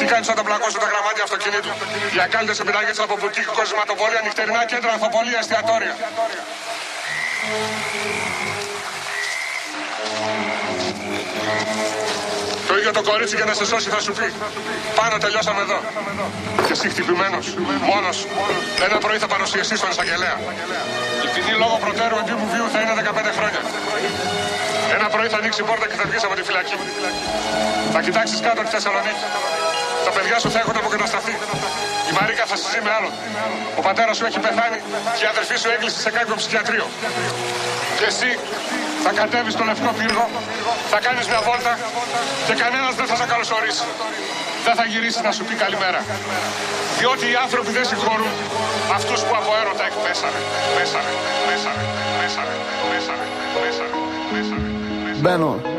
κάνεις όταν πλακώσουν τα γραμμάτια αυτοκινήτου? Για κάνετε επιταγές από μπουτίκ, κοσματοπολία, νυχτερινά κέντρα, ανθοπολία, εστιατόρια. Το ίδιο το κορίτσι για να σε σώσει θα σου πει: πάνω, τελειώσαμε εδώ. Και εσύ χτυπημένος, μόνος, ένα πρωί θα παρουσιαστείς στον εισαγγελέα. Η ποινή λόγω προτέρου εντύπου βίου θα είναι 15 χρόνια. Ένα πρωί θα ανοίξει η πόρτα και θα βγεις από τη φυλακή. Θα κοιτάξεις κάτω τη Θεσσαλονίκη. Τα παιδιά σου θα έχουν αποκατασταθεί. Η Μαρίκα θα συζεί με άλλον. Ο πατέρας σου έχει πεθάνει και η αδερφή σου έκλεισε σε κάποιο ψυχιατρίο. Και εσύ θα κατέβεις στο Λευκό Πύργο, θα κάνεις μια βόλτα και κανένας δεν θα σε καλωσορίσει. Δεν θα γυρίσει να σου πει καλημέρα. Διότι οι άνθρωποι δεν συγχωρούν αυτούς που από έρωτα εκπέσανε. Μπαίνω.